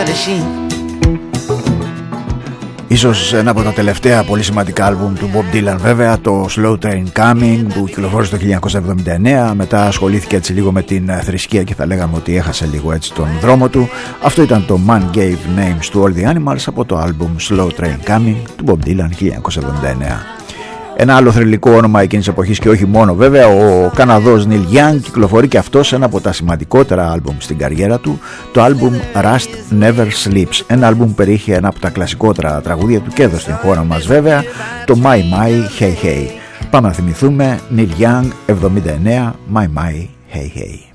Ίσως ένα από τα τελευταία πολύ σημαντικά άλμπουμ του Bob Dylan, βέβαια, το Slow Train Coming, που κυκλοφόρησε το 1979. Μετά ασχολήθηκε έτσι λίγο με την θρησκεία και θα λέγαμε ότι έχασε λίγο έτσι τον δρόμο του. Αυτό ήταν το Man Gave Names to All the Animals από το άλμπουμ Slow Train Coming του Bob Dylan 1979. Ένα άλλο θρυλικό όνομα εκείνης εποχής και όχι μόνο βέβαια, ο Καναδός Neil Young, κυκλοφορεί και αυτός ένα από τα σημαντικότερα άλμπουμ στην καριέρα του, το άλμπουμ Rust Never Sleeps, ένα άλμπουμ που περιείχε ένα από τα κλασικότερα τραγούδια του και εδώ στην χώρα μας βέβαια, το My My Hey Hey. Πάμε να θυμηθούμε Neil Young 79, My My Hey Hey.